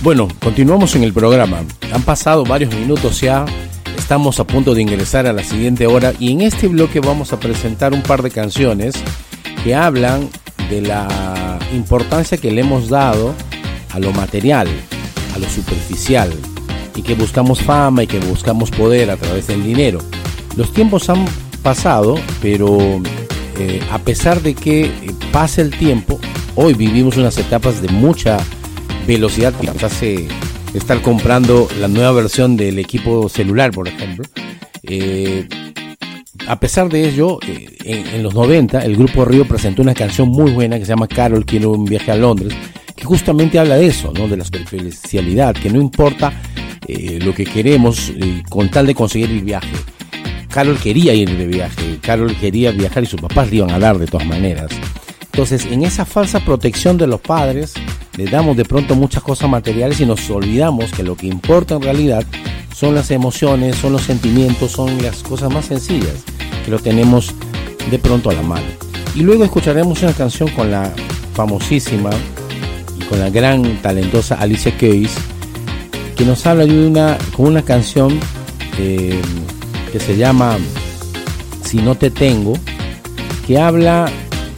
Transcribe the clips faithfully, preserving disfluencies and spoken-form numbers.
Bueno, continuamos en el programa. Han pasado varios minutos ya. Estamos a punto de ingresar a la siguiente hora y en este bloque vamos a presentar un par de canciones que hablan de la importancia que le hemos dado a lo material, a lo superficial, y que buscamos fama y que buscamos poder a través del dinero. Los tiempos han pasado, pero eh, a pesar de que eh, pase el tiempo, hoy vivimos unas etapas de mucha velocidad que nos hace estar comprando la nueva versión del equipo celular, por ejemplo. Eh, a pesar de ello, eh, en, en los noventa, el Grupo Río presentó una canción muy buena que se llama Carol quiere un viaje a Londres, que justamente habla de eso, ¿no? De la superficialidad, que no importa eh, lo que queremos eh, con tal de conseguir el viaje. Carol quería ir de viaje, Carol quería viajar y sus papás le iban a dar de todas maneras. Entonces, en esa falsa protección de los padres, le damos de pronto muchas cosas materiales y nos olvidamos que lo que importa en realidad son las emociones, son los sentimientos, son las cosas más sencillas que lo tenemos de pronto a la mano. Y luego escucharemos una canción con la famosísima y con la gran talentosa Alicia Keys, que nos habla de una, con una canción eh, que se llama Si no te tengo, que habla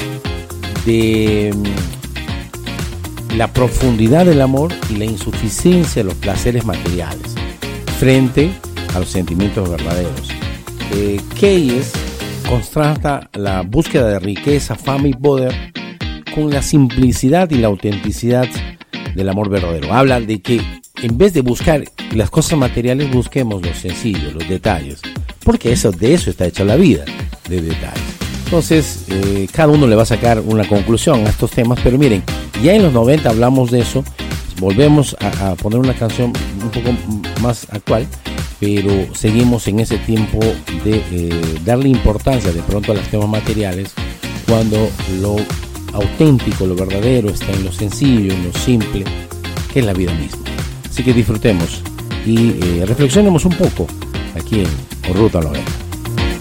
de la profundidad del amor y la insuficiencia de los placeres materiales frente a los sentimientos verdaderos. Eh, Keyes contrasta la búsqueda de riqueza, fama y poder con la simplicidad y la autenticidad del amor verdadero. Habla de que en vez de buscar las cosas materiales, busquemos lo sencillo, los detalles, porque eso, de eso está hecha la vida, de detalles. Entonces, eh, cada uno le va a sacar una conclusión a estos temas, pero miren, ya en los noventa hablamos de eso, volvemos a, a poner una canción un poco más actual, pero seguimos en ese tiempo de eh, darle importancia de pronto a los temas materiales, cuando lo auténtico, lo verdadero está en lo sencillo, en lo simple, que es la vida misma. Así que disfrutemos y eh, reflexionemos un poco aquí en Ruta noventa.